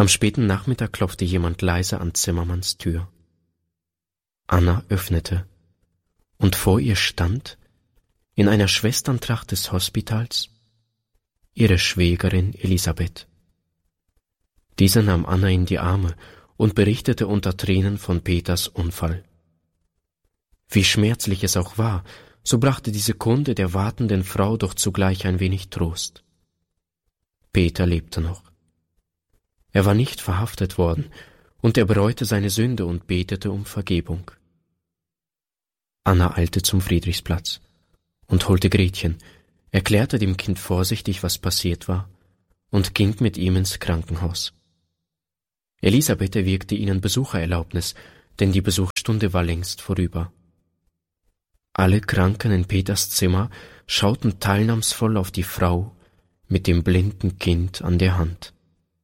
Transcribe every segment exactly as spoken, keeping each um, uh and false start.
Am späten Nachmittag klopfte jemand leise an Zimmermanns Tür. Anna öffnete, und vor ihr stand, in einer Schwesterntracht des Hospitals, ihre Schwägerin Elisabeth. Diese nahm Anna in die Arme und berichtete unter Tränen von Peters Unfall. Wie schmerzlich es auch war, so brachte diese Kunde der wartenden Frau doch zugleich ein wenig Trost. Peter lebte noch. Er war nicht verhaftet worden, und er bereute seine Sünde und betete um Vergebung. Anna eilte zum Friedrichsplatz und holte Gretchen, erklärte dem Kind vorsichtig, was passiert war, und ging mit ihm ins Krankenhaus. Elisabeth erwirkte ihnen Besuchererlaubnis, denn die Besuchsstunde war längst vorüber. Alle Kranken in Peters Zimmer schauten teilnahmsvoll auf die Frau mit dem blinden Kind an der Hand.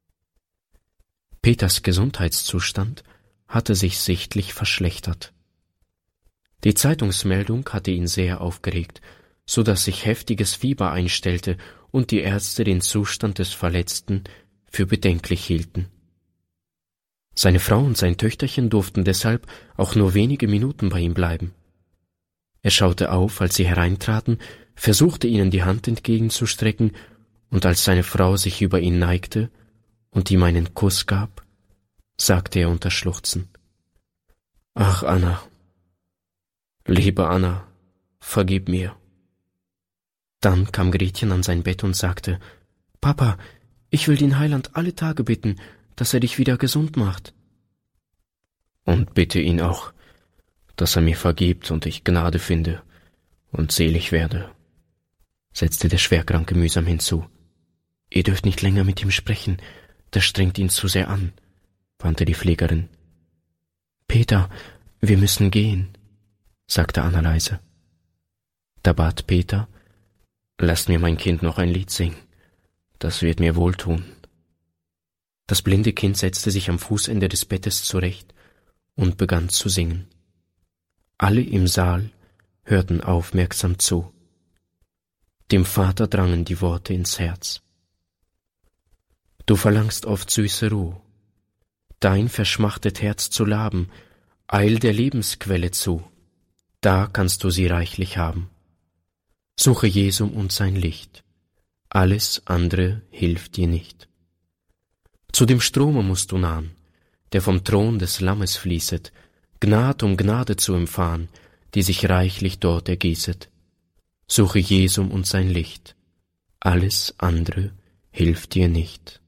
Peters Gesundheitszustand hatte sich sichtlich verschlechtert. Die Zeitungsmeldung hatte ihn sehr aufgeregt, so dass sich heftiges Fieber einstellte und die Ärzte den Zustand des Verletzten für bedenklich hielten. Seine Frau und sein Töchterchen durften deshalb auch nur wenige Minuten bei ihm bleiben. Er schaute auf, als sie hereintraten, versuchte ihnen die Hand entgegenzustrecken, und als seine Frau sich über ihn neigte und ihm einen Kuss gab, sagte er unter Schluchzen: »Ach, Anna, liebe Anna, vergib mir.« Dann kam Gretchen an sein Bett und sagte: »Papa, ich will den Heiland alle Tage bitten, dass er dich wieder gesund macht.« »Und bitte ihn auch, dass er mir vergibt und ich Gnade finde und selig werde«, setzte der Schwerkranke mühsam hinzu. »Ihr dürft nicht länger mit ihm sprechen, das strengt ihn zu sehr an«, wandte die Pflegerin. »Peter, wir müssen gehen«, sagte Anna leise. Da bat Peter: »Lasst mir mein Kind noch ein Lied singen, das wird mir wohltun.« Das blinde Kind setzte sich am Fußende des Bettes zurecht und begann zu singen. Alle im Saal hörten aufmerksam zu. Dem Vater drangen die Worte ins Herz. »Du verlangst oft süße Ruh, dein verschmachtet Herz zu laben, eil der Lebensquelle zu, da kannst du sie reichlich haben. Suche Jesum und sein Licht, alles andere hilft dir nicht. Zu dem Strome musst du nahen, der vom Thron des Lammes fließet, Gnad um Gnade zu empfahen, die sich reichlich dort ergießet. Suche Jesum und sein Licht, alles andere hilft dir nicht.«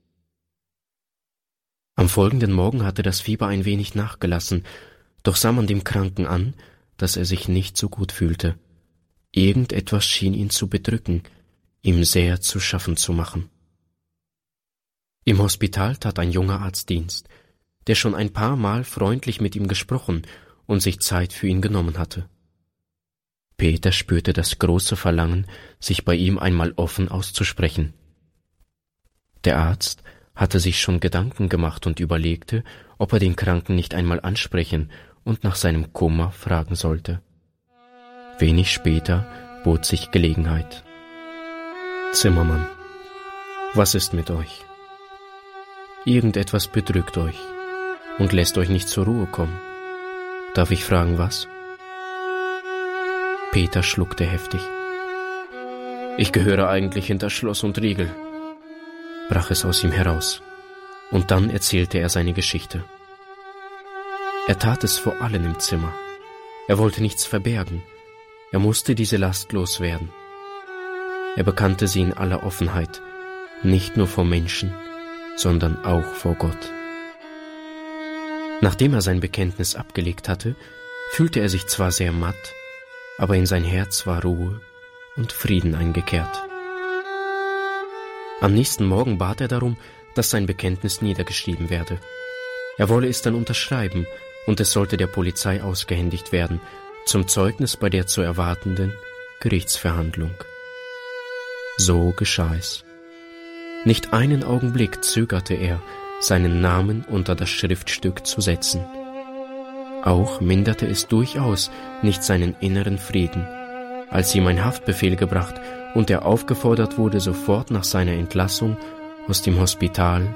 Am folgenden Morgen hatte das Fieber ein wenig nachgelassen, doch sah man dem Kranken an, dass er sich nicht so gut fühlte. Irgendetwas schien ihn zu bedrücken, ihm sehr zu schaffen zu machen. Im Hospital tat ein junger Arzt Dienst, der schon ein paar Mal freundlich mit ihm gesprochen und sich Zeit für ihn genommen hatte. Peter spürte das große Verlangen, sich bei ihm einmal offen auszusprechen. Der Arzt hatte sich schon Gedanken gemacht und überlegte, ob er den Kranken nicht einmal ansprechen und nach seinem Kummer fragen sollte. Wenig später bot sich Gelegenheit. »Zimmermann, was ist mit euch? Irgendetwas bedrückt euch und lässt euch nicht zur Ruhe kommen. Darf ich fragen, was?« Peter schluckte heftig. »Ich gehöre eigentlich hinter Schloss und Riegel«, brach es aus ihm heraus, und dann erzählte er seine Geschichte. Er tat es vor allen im Zimmer. Er wollte nichts verbergen. Er musste diese Last loswerden. Er bekannte sie in aller Offenheit, nicht nur vor Menschen, sondern auch vor Gott. Nachdem er sein Bekenntnis abgelegt hatte, fühlte er sich zwar sehr matt, aber in sein Herz war Ruhe und Frieden eingekehrt. Am nächsten Morgen bat er darum, dass sein Bekenntnis niedergeschrieben werde. Er wolle es dann unterschreiben, und es sollte der Polizei ausgehändigt werden, zum Zeugnis bei der zu erwartenden Gerichtsverhandlung. So geschah es. Nicht einen Augenblick zögerte er, seinen Namen unter das Schriftstück zu setzen. Auch minderte es durchaus nicht seinen inneren Frieden, als ihm ein Haftbefehl gebracht und er aufgefordert wurde, sofort nach seiner Entlassung aus dem Hospital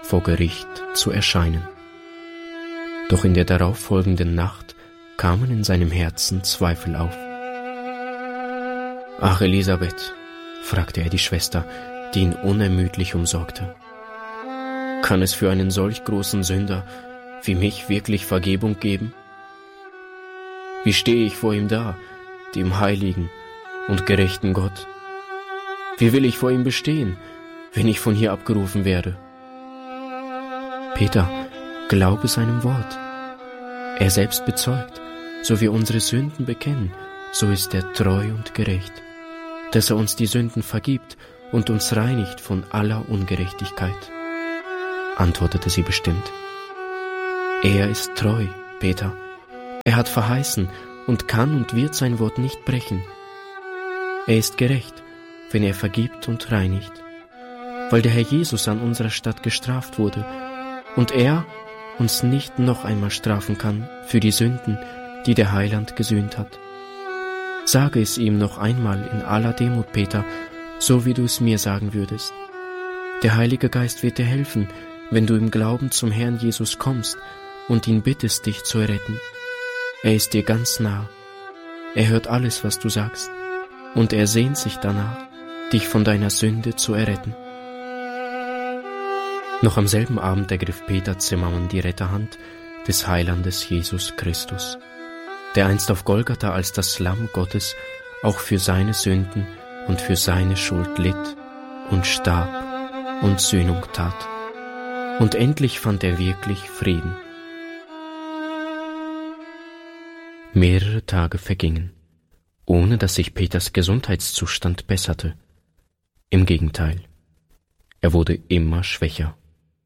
vor Gericht zu erscheinen. Doch in der darauffolgenden Nacht kamen in seinem Herzen Zweifel auf. »Ach, Elisabeth«, fragte er die Schwester, die ihn unermüdlich umsorgte, »kann es für einen solch großen Sünder wie mich wirklich Vergebung geben? Wie stehe ich vor ihm da, dem heiligen und gerechten Gott? Wie will ich vor ihm bestehen, wenn ich von hier abgerufen werde?« Peter, glaube seinem Wort. Er selbst bezeugt, so wir unsere Sünden bekennen, so ist er treu und gerecht, dass er uns die Sünden vergibt und uns reinigt von aller Ungerechtigkeit. Antwortete sie bestimmt. Er ist treu, Peter. Er hat verheißen und kann und wird sein Wort nicht brechen. Er ist gerecht, wenn er vergibt und reinigt, weil der Herr Jesus an unserer Stadt gestraft wurde und er uns nicht noch einmal strafen kann für die Sünden, die der Heiland gesühnt hat. Sage es ihm noch einmal in aller Demut, Peter, so wie du es mir sagen würdest. Der Heilige Geist wird dir helfen, wenn du im Glauben zum Herrn Jesus kommst und ihn bittest, dich zu erretten. Er ist dir ganz nah. Er hört alles, was du sagst, und er sehnt sich danach, dich von deiner Sünde zu erretten. Noch am selben Abend ergriff Peter Zimmermann die Retterhand des Heilandes Jesus Christus, der einst auf Golgatha als das Lamm Gottes auch für seine Sünden und für seine Schuld litt und starb und Sühnung tat. Und endlich fand er wirklich Frieden. Mehrere Tage vergingen, ohne dass sich Peters Gesundheitszustand besserte. Im Gegenteil, er wurde immer schwächer.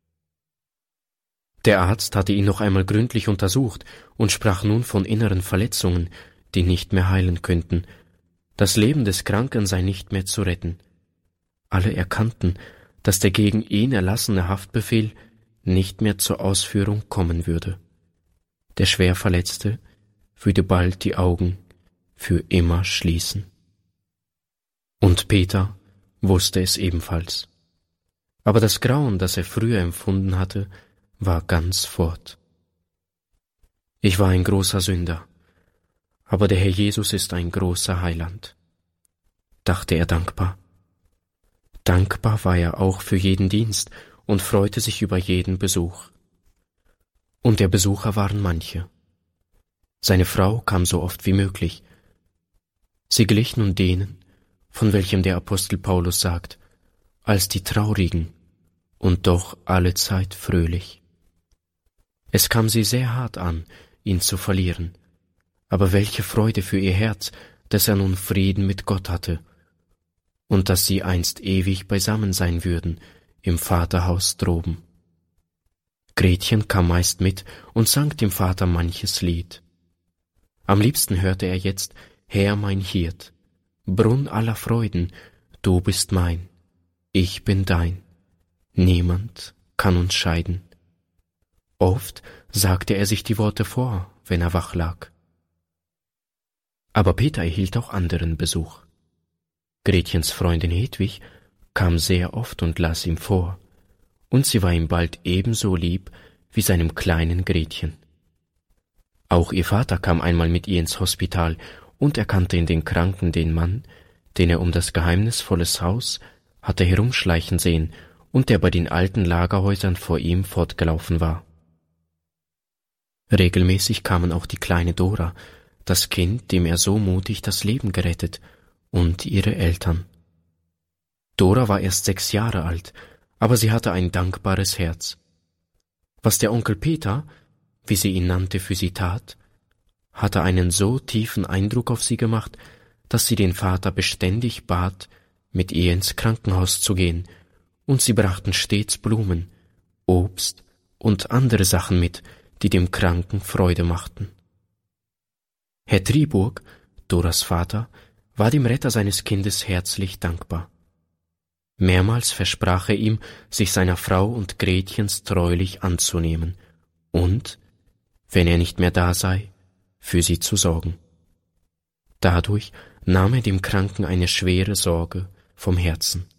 Der Arzt hatte ihn noch einmal gründlich untersucht und sprach nun von inneren Verletzungen, die nicht mehr heilen könnten. Das Leben des Kranken sei nicht mehr zu retten. Alle erkannten, dass der gegen ihn erlassene Haftbefehl nicht mehr zur Ausführung kommen würde. Der Schwerverletzte würde bald die Augen für immer schließen. Und Peter wusste es ebenfalls. Aber das Grauen, das er früher empfunden hatte, war ganz fort. Ich war ein großer Sünder, aber der Herr Jesus ist ein großer Heiland, dachte er dankbar. Dankbar war er auch für jeden Dienst und freute sich über jeden Besuch. Und der Besucher waren manche. Seine Frau kam so oft wie möglich. Sie glich nun denen, von welchem der Apostel Paulus sagt, als die Traurigen und doch allezeit fröhlich. Es kam sie sehr hart an, ihn zu verlieren, aber welche Freude für ihr Herz, dass er nun Frieden mit Gott hatte und dass sie einst ewig beisammen sein würden im Vaterhaus droben. Gretchen kam meist mit und sang dem Vater manches Lied. Am liebsten hörte er jetzt Herr mein Hirt, Brunn aller Freuden, du bist mein, ich bin dein, niemand kann uns scheiden. Oft sagte er sich die Worte vor, wenn er wach lag. Aber Peter erhielt auch anderen Besuch. Gretchens Freundin Hedwig kam sehr oft und las ihm vor, und sie war ihm bald ebenso lieb wie seinem kleinen Gretchen. Auch ihr Vater kam einmal mit ihr ins Hospital und erkannte in den Kranken den Mann, den er um das geheimnisvolles Haus hatte herumschleichen sehen und der bei den alten Lagerhäusern vor ihm fortgelaufen war. Regelmäßig kamen auch die kleine Dora, das Kind, dem er so mutig das Leben gerettet, und ihre Eltern. Dora war erst sechs Jahre alt, aber sie hatte ein dankbares Herz. Was der Onkel Peter, wie sie ihn nannte, für sie tat, hatte einen so tiefen Eindruck auf sie gemacht, dass sie den Vater beständig bat, mit ihr ins Krankenhaus zu gehen, und sie brachten stets Blumen, Obst und andere Sachen mit, die dem Kranken Freude machten. Herr Triburg, Doras Vater, war dem Retter seines Kindes herzlich dankbar. Mehrmals versprach er ihm, sich seiner Frau und Gretchens treulich anzunehmen und, wenn er nicht mehr da sei, für sie zu sorgen. Dadurch nahm er dem Kranken eine schwere Sorge vom Herzen.